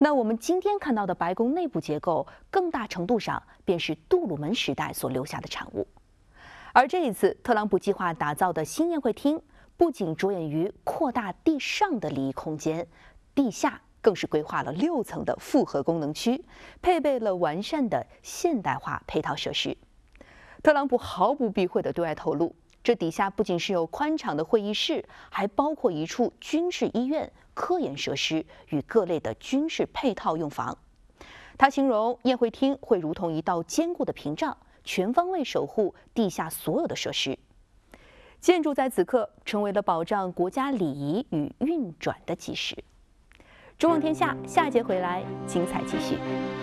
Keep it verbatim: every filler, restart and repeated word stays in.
那我们今天看到的白宫内部结构，更大程度上便是杜鲁门时代所留下的产物。而这一次，特朗普计划打造的新宴会厅，不仅着眼于扩大地上的礼仪空间，地下更是规划了六层的复合功能区，配备了完善的现代化配套设施。特朗普毫不避讳地对外透露，这底下不仅是有宽敞的会议室，还包括一处军事医院、科研设施与各类的军事配套用房。他形容宴会厅会如同一道坚固的屏障，全方位守护地下所有的设施。建筑在此刻成为了保障国家礼仪与运转的基石。中望天下，下节回来精彩继续。